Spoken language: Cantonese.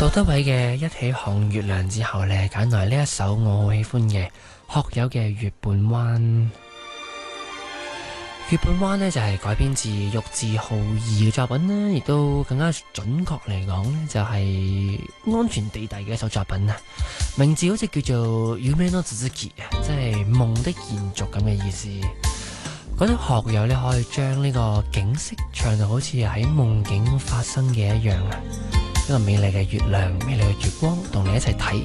杜德偉嘅一起看月亮之後呢，揀來呢一首我好喜歡嘅學友嘅《月半灣》。月半灣呢就係改編自玉置浩二嘅作品啦，亦都更加準確嚟講呢就係安全地帶嘅一首作品啊。名字好似叫做《夢の続き》啊，即係夢的延續咁嘅意思。覺得學友呢可以將呢個景色唱到好似喺夢境發生嘅一樣啊！一個美麗嘅月亮，美麗嘅月光，同你一齊睇